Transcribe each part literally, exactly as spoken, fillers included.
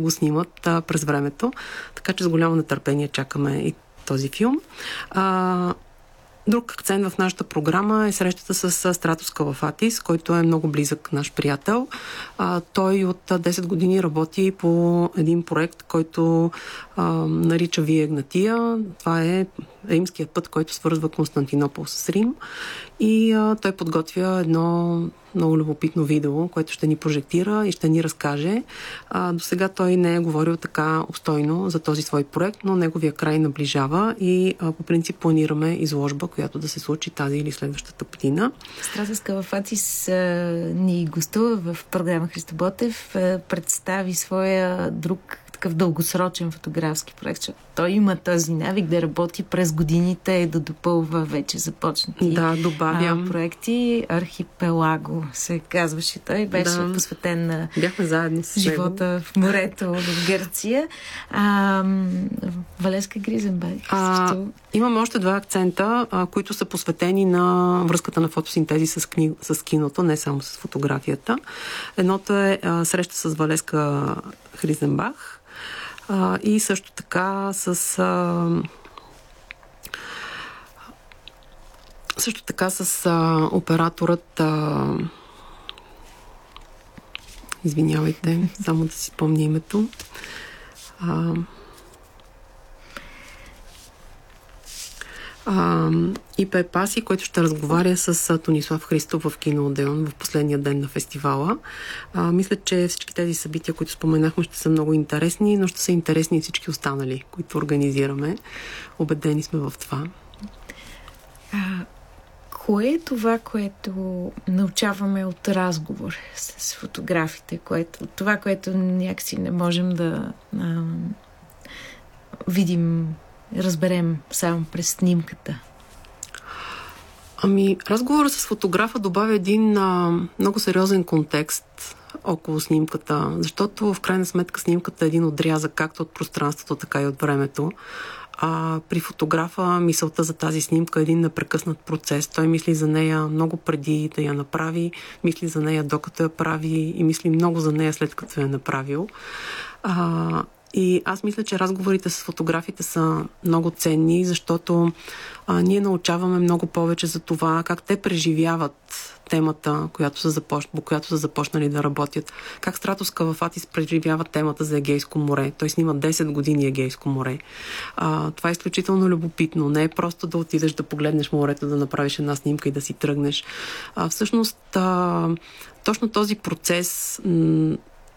го снимат а, през времето. Така че с голямо нетърпение чакаме и този филм. А, Друг акцент в нашата програма е срещата с Стратос Калафатис, който е много близък наш приятел. А, той от десет години работи по един проект, който а, нарича Вия Егнатия. Това е римският път, който свързва Константинопол с Рим. И а, той подготвя едно много любопитно видео, което ще ни прожектира и ще ни разкаже. А, до сега той не е говорил така обстойно за този свой проект, но неговия край наближава и а, по принцип планираме изложба, която да се случи тази или следващата година. Стратос Калафатис а, ни гостува в програма Христо Ботев, а, представи своя друг такъв дългосрочен фотографски проект, защото той има този навик да работи през годините и да допълва вече започнати да, добавям. А, проекти. Архипелаго се казваше той. Беше да. посветен на Бяхме заедно с живота него в морето в Гърция. А, Валеска Гризенберг. А, също... Имаме още два акцента, а, които са посветени на връзката на фотосинтези с, кни... с киното, не само с фотографията. Едното е а, среща с Валеска Хризенбах. А, и също така с а, също така с а, операторът а, извинявайте, само да си спомня името. А, а, И Пе Паси, който ще разговаря с Тонислав Христов в Кино Одеон в последния ден на фестивала. А, мисля, че всички тези събития, които споменахме, ще са много интересни, но ще са интересни и всички останали, които организираме. Убедени сме в това. А, кое е това, което научаваме от разговор с фотографите? Което, това, което някакси не можем да а, видим, разберем само през снимката? Ами, разговорът с фотографа добавя един а, много сериозен контекст около снимката, защото в крайна сметка снимката е един отрязък както от пространството, така и от времето. А при фотографа мисълта за тази снимка е един непрекъснат процес. Той мисли за нея много преди да я направи, мисли за нея докато я прави и мисли много за нея след като я е направил. А, И аз мисля, че разговорите с фотографите са много ценни, защото а, ние научаваме много повече за това как те преживяват темата, която са, започ... по която са започнали да работят. Как Стратос Калафатис преживява темата за Егейско море. Той снима десет години Егейско море. А, това е изключително любопитно. Не е просто да отидеш да погледнеш морето, да направиш една снимка и да си тръгнеш. А, всъщност, а, точно този процес... М-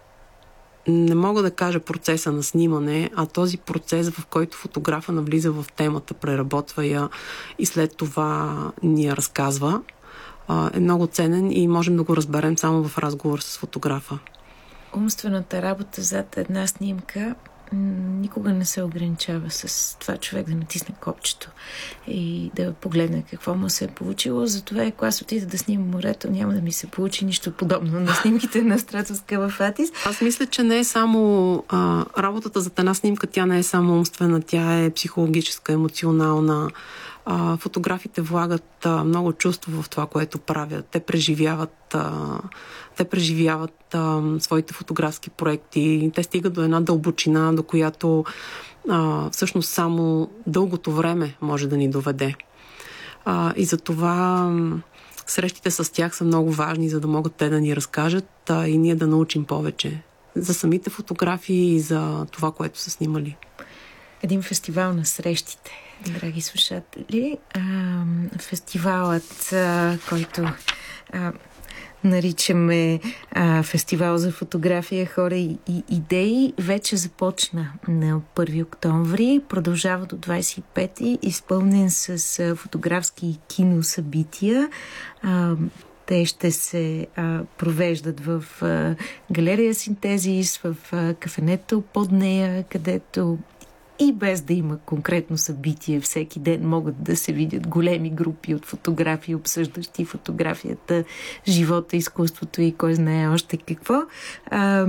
не мога да кажа процеса на снимане, а този процес, в който фотографа навлиза в темата, преработва я и след това ни я разказва, е много ценен и можем да го разберем само в разговор с фотографа. Умствената работа зад една снимка никога не се ограничава с това човек да натисне копчето и да погледне какво му се е получило. Затова, ако аз отида да снимам морето, няма да ми се получи нищо подобно на снимките на Стратос Калафатис. Аз мисля, че не е само а, работата за една снимка, тя не е само умствена, тя е психологическа, емоционална. А, фотографите влагат а, много чувство в това, което правят. Те преживяват, а, те преживяват а, своите фотографски проекти. Те стигат до една дълбочина, до която а, всъщност само дългото време може да ни доведе. А, и затова срещите с тях са много важни, за да могат те да ни разкажат а, и ние да научим повече за самите фотографии и за това, което са снимали. Един фестивал на срещите, драги слушатели. А, фестивалът, а, който а, наричаме а, фестивал за фотография, хора и, и идеи, вече започна на първи октомври, продължава до двадесет и пети, изпълнен с а, фотографски и киносъбития. А, Те ще се а, провеждат в а, галерия Синтезис, в а, кафенето под нея, където и без да има конкретно събитие, всеки ден могат да се видят големи групи от фотографии, обсъждащи фотографията, живота, изкуството и кой знае още какво. А,